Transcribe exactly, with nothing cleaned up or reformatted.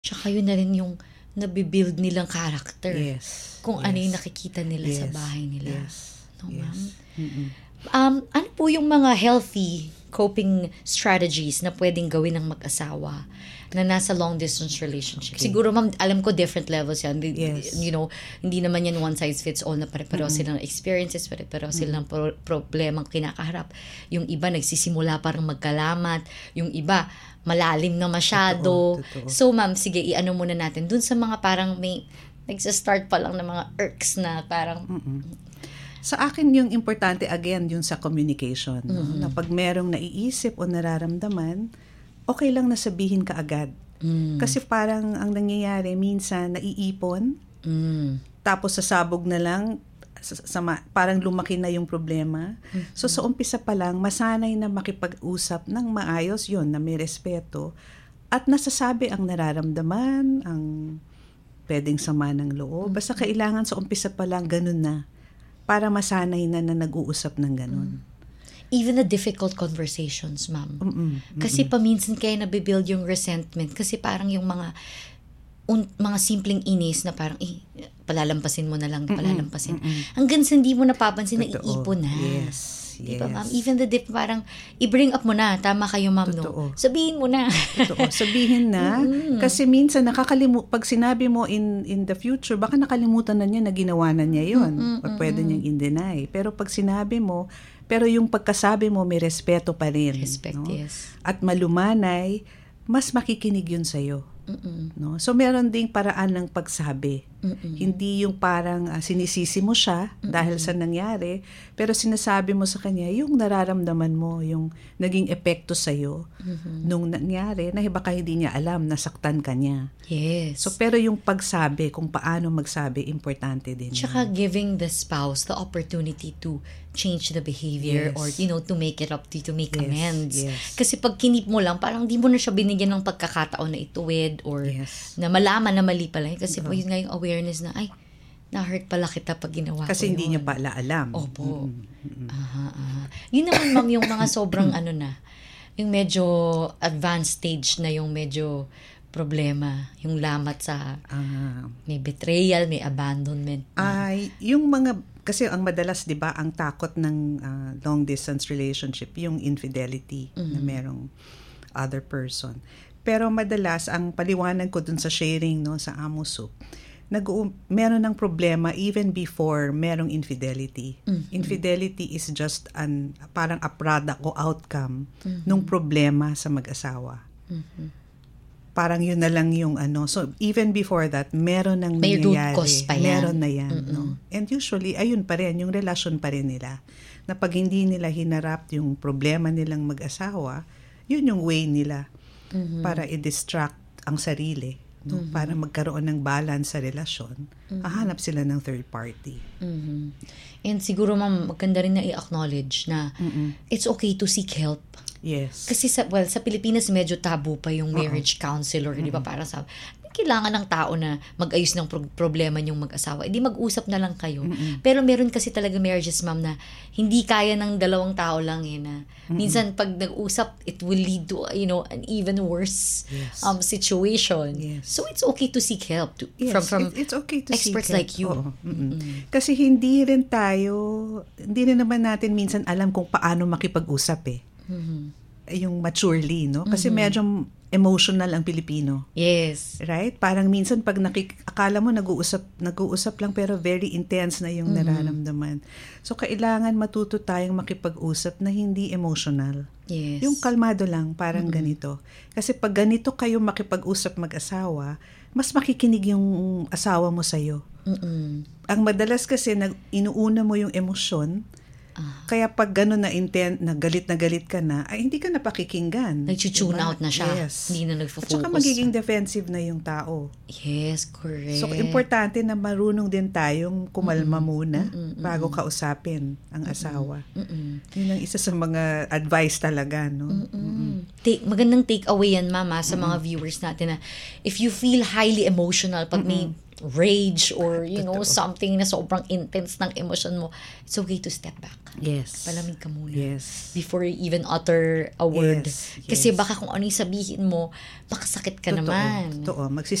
Tsaka yun na rin yung nabibuild nilang character. Yes. Kung yes. ano yung nakikita nila yes. sa bahay nila. Yes. No, yes. ma'am? Mm-mm. Um, ano po yung mga healthy coping strategies na pwedeng gawin ng mag-asawa na nasa long distance relationship? Okay. Siguro ma'am, alam ko different levels yan. Yes. You know, hindi naman yan one size fits all na pare-pareho mm-hmm. silang experiences, pare-pareho mm-hmm. silang pro- problemang kinakaharap. Yung iba nagsisimula parang magkalamat, yung iba malalim na masyado. Totoo, totoo. So ma'am, sige, i-ano muna natin dun sa mga parang may nagsa-start pa lang ng mga irks na parang mm-hmm. Sa akin, yung importante, again, yung sa communication. No? Mm-hmm. Na pag merong naiisip o nararamdaman, okay lang na sabihin ka agad. Mm. Kasi parang ang nangyayari, minsan naiipon, mm. tapos sasabog na lang, sama, parang lumaki na yung problema. Mm-hmm. So sa umpisa pa lang, masanay na makipag-usap ng maayos yon na may respeto, at nasasabi ang nararamdaman, ang pwedeng sama ng loob. Basta kailangan sa umpisa pa lang, ganun na. Para masanay na na nag-uusap ng ganun. Even the difficult conversations, ma'am. Mm-mm, mm-mm. Kasi paminsan kaya nabibuild yung resentment. Kasi parang yung mga un, mga simpleng inis na parang, eh, palalampasin mo na lang, palalampasin. Mm-mm. Hanggang sa hindi mo napapansin na Totoo. iipon na. Yes. Diba, yes. ma'am? Even the dip, parang, i-bring up mo na. Tama kayo, ma'am, Totoo. no? Sabihin mo na. Totoo. Sabihin na. Mm-mm. Kasi minsan, nakakalimu- pag sinabi mo in in the future, baka nakalimutan na niya na ginawa na niya yun. Mm-mm. O pwede niyang in-deny. Pero pag sinabi mo, pero yung pagkasabi mo, may respeto pa rin. Respect, no? yes. At malumanay, mas makikinig yun sa'yo. Mm-mm. No? So, meron ding paraan ng pagsabi. Mm-mm. Hindi yung parang uh, sinisisi mo siya Mm-mm. dahil sa nangyari, pero sinasabi mo sa kanya yung nararamdaman mo, yung naging epekto sa'yo Mm-hmm. nung nangyari, na baka hindi niya alam, nasaktan ka niya. Yes. So, pero yung pagsabi, kung paano magsabi, importante din. Tsaka yun. giving the spouse the opportunity to change the behavior Yes. or, you know, to make it up to you, to make Yes, amends. yes. Kasi pag kinip mo lang, parang di mo na siya binigyan ng pagkakataon na ituwid or Yes. na malaman na mali pala. Kasi Oo. po yun nga yung awareness na, ay, na-hurt pala kita pag ginawa Kasi ko hindi yun. niya pala alam. Opo. Mm-mm. Aha, aha. Yun naman, ma'am, yung mga sobrang ano na, yung medyo advanced stage na yung medyo problema, yung lamat sa Ah. may betrayal, may abandonment. na. Ay, yung mga, kasi ang madalas, di ba, ang takot ng ah, long distance relationship, yung infidelity na merong other person. Pero madalas, ang paliwanag ko dun sa sharing, no, sa Amusup, nag meron ng problema even before merong infidelity. Mm-hmm. Infidelity is just an parang a product o outcome Mm-hmm. nung problema sa mag-asawa. Mhm. Parang yun na lang yung ano. So, even before that, meron nang May root nangyayari. cause pa yan. Meron na yan. Mm-mm. No? And usually, ayun pa rin, yung relasyon pa rin nila. Na pag hindi nila hinarap yung problema nilang mag-asawa, yun yung way nila Mhm. para i-distract ang sarili. No? Mm-hmm. Para magkaroon ng balance sa relasyon, hahanap sila ng third party. Mhm. And siguro, ma'am, maganda rin na i-acknowledge na Mm-mm. it's okay to seek help. Yes. Kasi sa, well, sa Pilipinas medyo tabu pa yung marriage counselor, di ba? Para sa, kailangan ng tao na mag-ayos ng pro- problema niyong mag-asawa. Hindi mag-usap na lang kayo. Mm-mm. Pero meron kasi talaga marriages, ma'am, na hindi kaya ng dalawang tao lang eh, na minsan pag nag-usap, it will lead to, you know, an even worse Yes. um situation. Yes. So it's okay to seek help to, Yes, from from it- it's okay to experts seek help. like you. Oo, mm-mm. Kasi hindi rin tayo, hindi rin naman natin minsan alam kung paano makipag-usap eh. Mhm. Yung maturely, no? Kasi medyo emotional ang Pilipino. Yes. Right? Parang minsan pag nakik- akala mo nag-uusap, nag-uusap lang pero very intense na yung nararamdaman. So, kailangan matuto tayong makipag-usap na hindi emotional. Yes. Yung kalmado lang, parang ganito. Kasi pag ganito kayo makipag-usap mag-asawa, mas makikinig yung asawa mo sa'yo. Mm-mm. Ang madalas kasi, nag, inuuna mo yung emosyon, Ah. kaya pag gano'n na intent, na galit na galit ka na, ay hindi ka na pakikinggan. Nag-tune Diba? out na siya. Yes. Hindi na At nagfo-focus. saka magiging defensive na yung tao. Yes, correct. So, importante na marunong din tayong kumalma muna Mm-mm. bago kausapin ang asawa. Mm-mm. Yun ang isa sa mga advice talaga, no? Mm. Take, magandang take away yan, mama, sa mga viewers natin na if you feel highly emotional, pag may rage or, you know, Totoo. something na sobrang intense ng emotion mo, it's okay to step back. Yes. Palamig ka muna. Yes. Before you even utter a word. Yes, Kasi yes. baka kung ano yung sabihin mo, makasakit ka Totoo, naman. Totoo.